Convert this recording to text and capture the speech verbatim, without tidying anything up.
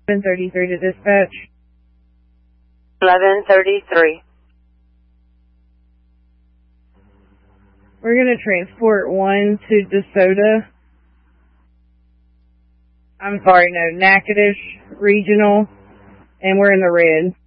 eleven thirty-three to dispatch. eleven thirty-three. We're going to transport one to DeSoto. I'm sorry, no, Natchitoches Regional, and we're in the red.